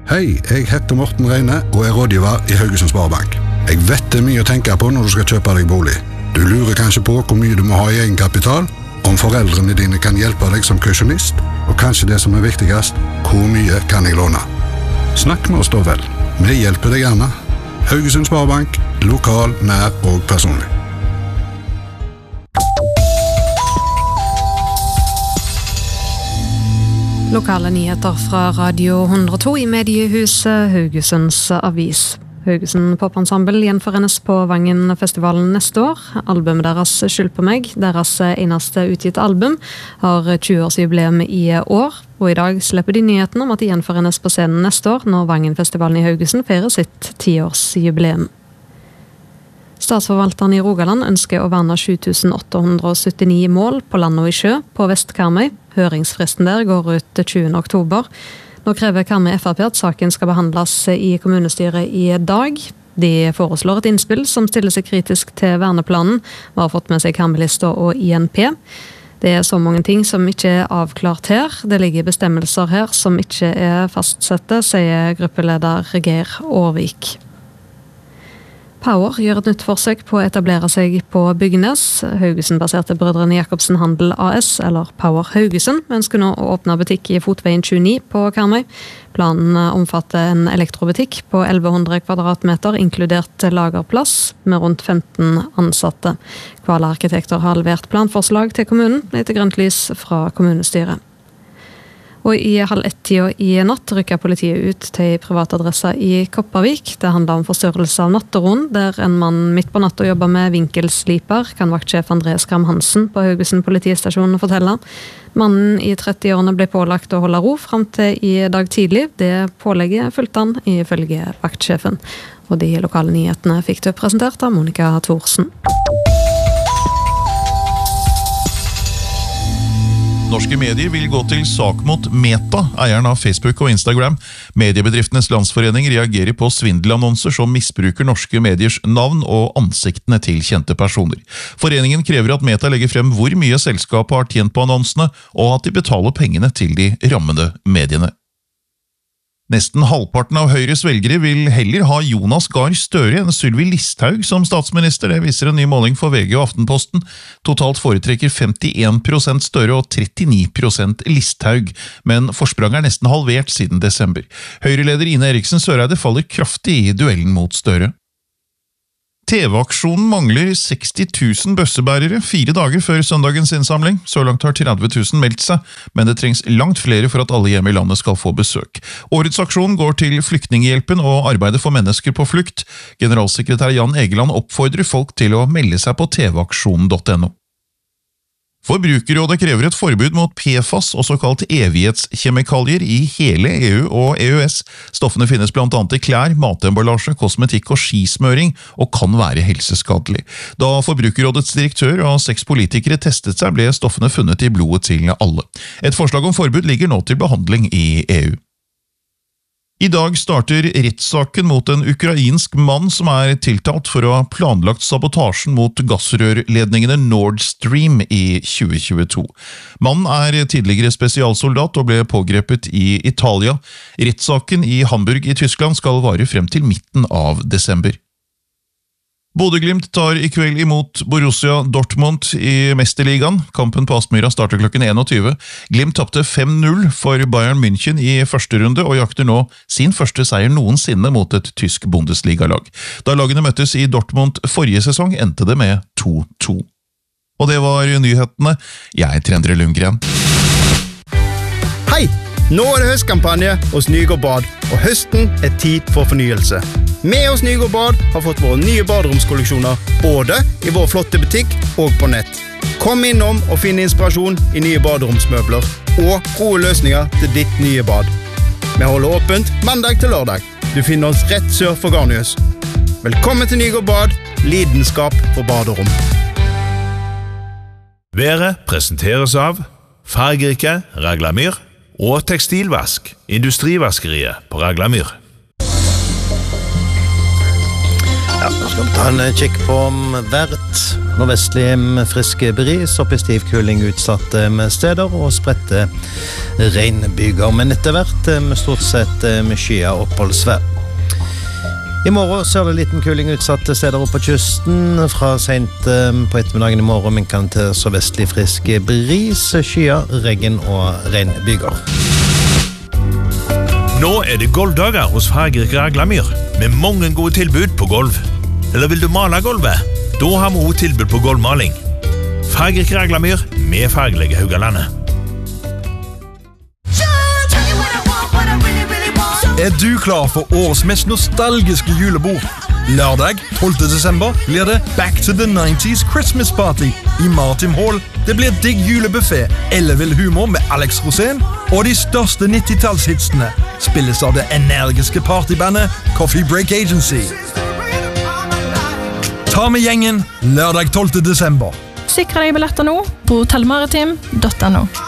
Hei, jeg heter Morten Reine og er rådgiver i Haugesund Sparebank. Jeg vet det er mye å tenke på når du skal kjøpe deg bolig. Du lurer kanskje på hvor mye du må ha i egenkapital, om foreldrene dine kan hjelpe deg som kausjonist, og kanskje det som er viktigst, hvor mye kan jeg låne? Snakk med oss da vel. Vi hjelper deg gjerne. Haugesund Sparebank, lokal, nær og personlig. Lokale nyheter fra Radio 102 i mediehuset Haugesunds Avis. Haugesund Popensemble gjenforenes på Vangen-festivalen neste år. Albumet deres Skyld på meg, deres eneste utgitt album, har 20-årsjubileum i år. Og i dag slipper de nyheten om at de gjenforenes på scenen neste år, når Vangen-festivalen i Haugesund feirer sitt 10-årsjubileum. Statsforvalteren i Rogaland ønsker å verne 7879 mål på land og i sjø på Vest-Karmøy. Høringsfristen der går ut til 20. oktober. Nå krever Karmøy FrP at saken skal behandles i kommunestyret i dag. De foreslår et innspill som stiller seg kritisk til verneplanen, og har fått med seg Karmøy-lista og INP. Det er så mange ting som ikke er avklart her. Det ligger bestemmelser her som ikke er fastsette, sier gruppeleder Geir Aarvik. Power gjør et nytt forsøk på å etablere seg på Bygnes. Haugesund-baserte Brødrene Jacobsen Handel AS, eller Power Haugesund, ønsker nå å åpne butikk i Fotveien 29 på Karmøy. Planen omfatter en elektrobutikk på 1100 kvadratmeter, inkludert lagerplass, med rundt 15 ansatte. Kvala Arkitekter har levert planforslag til kommunen, etter grønt lys fra kommunestyret. Og i 00:30 i natt rykker politiet ut til privatadresser i Kopervik. Det handler om forstørrelse av natteroen, der en mann midt på natta jobber med vinkelsliper, kan vaktsjef André Skram Hansen på Haugesund politistasjon fortelle. Mannen i 30-årene ble pålagt å holde ro frem til i dag tidlig. Det pålegget fulgte han ifølge vaktsjefen. Og de lokale nyhetene fikk du presentert av Monica Thorsen. Norske medier vil gå til sak mot Meta, eieren av Facebook og Instagram. Mediebedriftenes landsforening reagerer på svindelannonser som misbruker norske mediers navn og ansiktene til kjente personer. Foreningen krever at Meta legger frem hvor mye selskapet har tjent på annonsene, og at de betaler pengene til de rammede mediene. Nesten halvparten av Høyres velgere vil heller ha Jonas Gahr Støre enn Sylvi Listhaug som statsminister. Det viser en ny måling for VG og Aftenposten. Totalt foretrekker 51% Støre og 39% Listhaug, men forspranget er nesten halvert siden desember. Høyreleder Ine Eriksen Søreide faller kraftig i duellen mot Støre. TV-aksjonen mangler 60 000 bøssebærere 4 dager før søndagens innsamling. Så langt har 30 000 meldt seg, men det trengs langt flere for at alle hjem i landet skal få besøk. Årets aksjon går til Flyktninghjelpen og arbeidet for mennesker på flukt. Generalsekretær Jan Egeland oppfordrer folk til å melde seg på tvaksjonen.no. Forbrukerrådet krever et forbud mot PFAS og såkalt evighetskjemikalier i hele EU og EØS. Stoffene finnes blant annet i klær, matemballasje, kosmetikk og skismøring, og kan være helseskadelig. Da Forbrukerrådets direktør og 6 politikere testet seg, ble stoffene funnet i blodet til alle. Et forslag om forbud ligger nå til behandling i EU. I dag starter rettssaken mot en ukrainsk mann som er tiltalt for å ha planlagt sabotasjen mot gassrørledningene Nord Stream i 2022. Mannen er tidligere spesialsoldat og ble pågrepet i Italia. Rettssaken i Hamburg i Tyskland skal vare frem til midten av desember. Bodø/Glimt tar i kveld imot Borussia Dortmund i Mesterligaen. Kampen på Aspmyra starter klokken 21. Glimt tapte 5-0 for Bayern München i første runde og jakter nå sin første seier noensinne mot et tysk Bundesliga-lag. Da lagene møttes i Dortmund forrige sesong endte det med 2-2. Og det var nyhetene. Jeg heter Endre Lundgren. Hei! Nå er det høstkampanje hos Nygård Bad, og høsten er tid for fornyelse. Vi hos Nygård Bad har fått våre nye baderomskolleksjoner, både i vår flotte butikk og på nett. Kom innom og finn inspirasjon i nye baderomsmøbler og gode løsninger til ditt nye bad. Vi holder åpent mandag til lørdag. Du finner oss rett sør for Garnius. Velkommen til Nygård Bad, lidenskap for baderom. Været presenteres av fargerike Raglamyr og tekstilvask, industrivaskeriet på Raglamyr. Ja, nå skal vi ta en kikk på været. Nordvestlig frisk bris, opp i stiv kuling utsatte steder og spredte regnbyger. Men etter hvert stort sett med skyet oppholdsvær. I morgen sørlig liten kuling utsatte steder opp på kysten. Fra sent på ettermiddagen i morgen minker til sørvestlig frisk bris, skyet, regn og regnbyger. Nå det golvdager hos Fargerik Raglamyr, med mange gode tilbud på golv. Eller vil du male golvet? Da har vi også tilbud på golvmaling. Fargerik Raglamyr med fargelige Haugalandet. Du klar for årets mest nostalgiske julebord? Lørdag, 12. desember, blir det Back to the 90s Christmas Party i Martin Hall. Det blir digg julebuffet, ellevill humor med Alex Rosén, og de største 90-tallshitsene spilles av det energiske partybandet Coffee Break Agency. Ta med gjengen lørdag 12. desember. Sikre deg billetter nå på hotellmaritim.no.